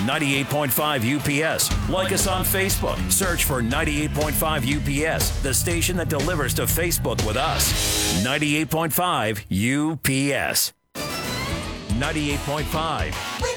98.5 UPS. Like us on Facebook. Search for 98.5 UPS, the station that delivers to Facebook with us. 98.5 UPS. 98.5